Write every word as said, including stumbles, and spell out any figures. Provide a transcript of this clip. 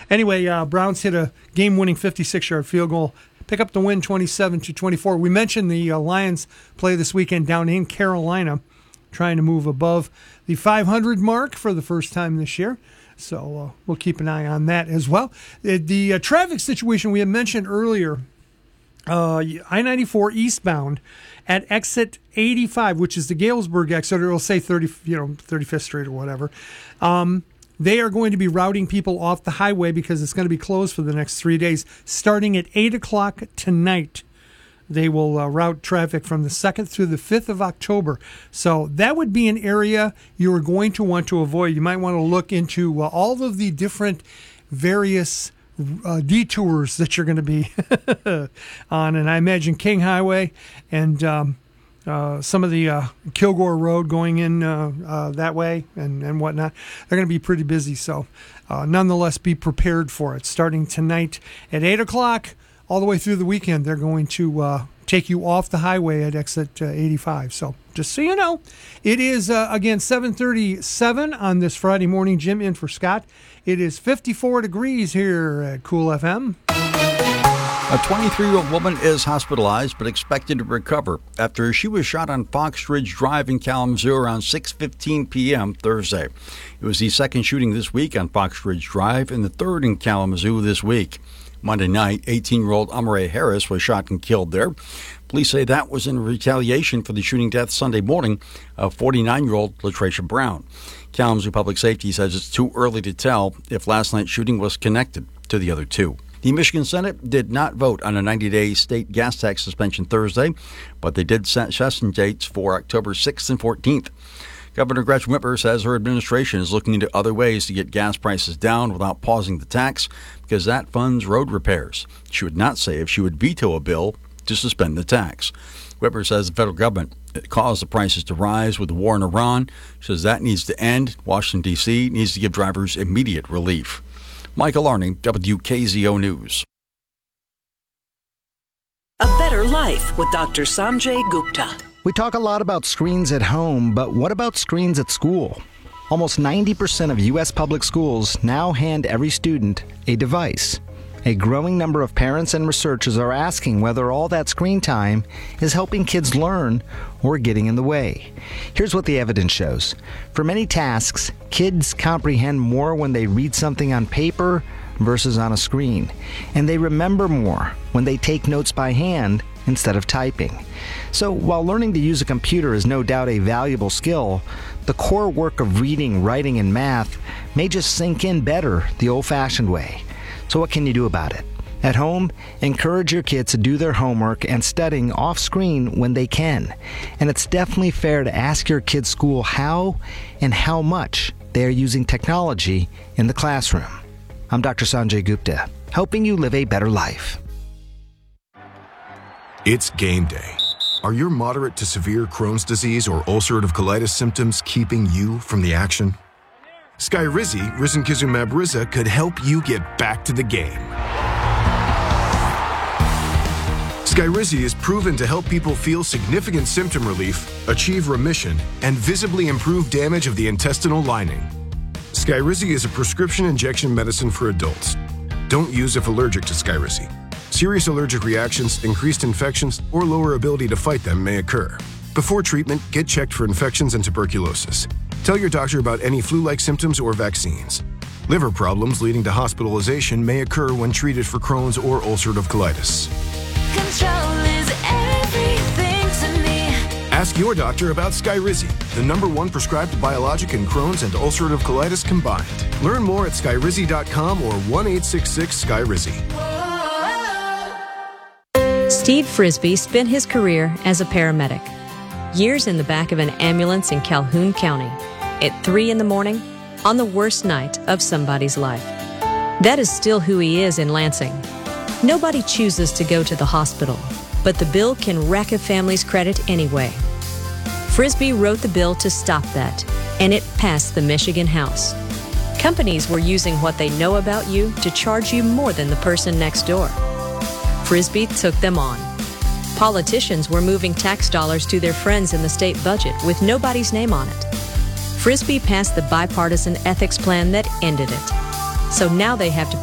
anyway, uh, Browns hit a game-winning fifty-six-yard field goal, pick up the win twenty-seven to twenty-four. We mentioned the uh, Lions play this weekend down in Carolina, trying to move above the five hundred mark for the first time this year. So uh, we'll keep an eye on that as well. The, the uh, traffic situation we had mentioned earlier, uh, I ninety-four eastbound at exit eighty-five, which is the Galesburg exit, or it'll say thirty, you know, thirty-fifth Street or whatever. Um, they are going to be routing people off the highway because it's going to be closed for the next three days. Starting at eight o'clock tonight, they will uh, route traffic from the second through the fifth of October. So that would be an area you are going to want to avoid. You might want to look into uh, all of the different various uh, detours that you're going to be on. And I imagine King Highway and um, uh, some of the uh, Kilgore Road going in uh, uh, that way and, and whatnot, they're going to be pretty busy. So uh, nonetheless, be prepared for it. Starting tonight at eight o'clock, all the way through the weekend, they're going to uh, take you off the highway at exit uh, eighty-five. So just so you know, it is, uh, again, seven thirty-seven on this Friday morning. Jim in for Scott. It is fifty-four degrees here at Cool F M. A twenty-three-year-old woman is hospitalized but expected to recover after she was shot on Fox Ridge Drive in Kalamazoo around six fifteen p.m. Thursday. It was the second shooting this week on Fox Ridge Drive and the third in Kalamazoo this week. Monday night, eighteen-year-old Amaray Harris was shot and killed there. Police say that was in retaliation for the shooting death Sunday morning of forty-nine-year-old Latricia Brown. Kalamazoo Public Safety says it's too early to tell if last night's shooting was connected to the other two. The Michigan Senate did not vote on a ninety-day state gas tax suspension Thursday, but they did set session dates for October sixth and fourteenth. Governor Gretchen Whitmer says her administration is looking into other ways to get gas prices down without pausing the tax because that funds road repairs. She would not say if she would veto a bill to suspend the tax. Whitmer says the federal government caused the prices to rise with the war in Iran. She says that needs to end. Washington, D C needs to give drivers immediate relief. Michael Arning, W K Z O News. A Better Life with Doctor Sanjay Gupta. We talk a lot about screens at home, but what about screens at school? Almost ninety percent of U S public schools now hand every student a device. A growing number of parents and researchers are asking whether all that screen time is helping kids learn or getting in the way. Here's what the evidence shows. For many tasks, kids comprehend more when they read something on paper versus on a screen. And they remember more when they take notes by hand instead of typing. So while learning to use a computer is no doubt a valuable skill, the core work of reading, writing, and math may just sink in better the old-fashioned way. So what can you do about it? At home, encourage your kids to do their homework and studying off-screen when they can. And it's definitely fair to ask your kids' school how and how much they are using technology in the classroom. I'm Doctor Sanjay Gupta, helping you live a better life. It's game day. Are your moderate to severe Crohn's disease or ulcerative colitis symptoms keeping you from the action? Skyrizi, risankizumab Riza, could help you get back to the game. Skyrizi is proven to help people feel significant symptom relief, achieve remission, and visibly improve damage of the intestinal lining. Skyrizi is a prescription injection medicine for adults. Don't use if allergic to Skyrizi. Serious allergic reactions, increased infections, or lower ability to fight them may occur. Before treatment, get checked for infections and tuberculosis. Tell your doctor about any flu-like symptoms or vaccines. Liver problems leading to hospitalization may occur when treated for Crohn's or ulcerative colitis. Control is everything to me. Ask your doctor about Skyrizi, the number one prescribed biologic in Crohn's and ulcerative colitis combined. Learn more at skyrizi dot com or one eight six six Sky Rizi. Steve Frisbee spent his career as a paramedic. Years in the back of an ambulance in Calhoun County. At three in the morning, on the worst night of somebody's life. That is still who he is in Lansing. Nobody chooses to go to the hospital, but the bill can wreck a family's credit anyway. Frisbee wrote the bill to stop that, and it passed the Michigan House. Companies were using what they know about you to charge you more than the person next door. Frisbee took them on. Politicians were moving tax dollars to their friends in the state budget with nobody's name on it. Frisbee passed the bipartisan ethics plan that ended it. So now they have to